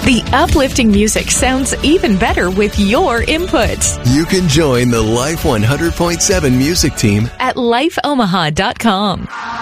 The uplifting music sounds even better with your input. You can join the Life 100.7 music team at lifeomaha.com.